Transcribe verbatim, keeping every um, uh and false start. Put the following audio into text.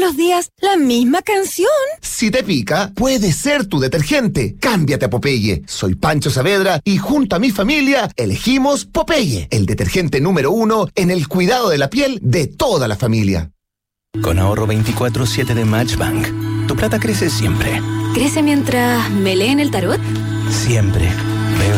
los días la misma canción. Si te pica, puede ser tu detergente. Cámbiate a Popeye. Soy Pancho Saavedra y junto a mi familia elegimos Popeye, el detergente número uno en el cuidado de la piel de toda la familia. Con ahorro veinticuatro siete de Matchbank, tu plata crece siempre. ¿Crece mientras me leen el tarot? Siempre.